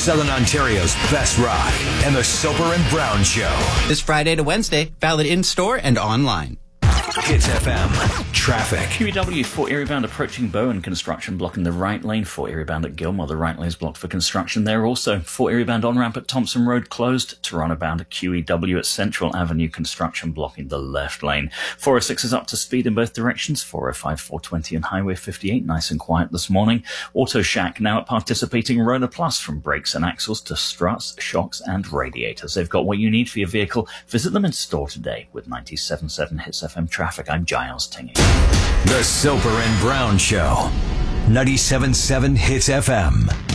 Southern Ontario's best rock and the Soper and Brown Show. This Friday to Wednesday, valid in-store and online. Hits FM. Traffic. QEW for Erie-bound approaching Bowen, construction blocking the right lane. For Erie-bound at Gilmore, the right lane is blocked for construction there. Also, for Erie-bound on-ramp at Thompson Road closed. Toronto-bound at QEW at Central Avenue, construction blocking the left lane. 406 is up to speed in both directions. 405, 420 and Highway 58, nice and quiet this morning. Auto Shack now at participating Rona Plus, from brakes and axles to struts, shocks and radiators. They've got what you need for your vehicle. Visit them in store today with 97.7 Hits FM Traffic. I'm Giles Tingy. The Soper and Brown Show. 97.7 Hits FM.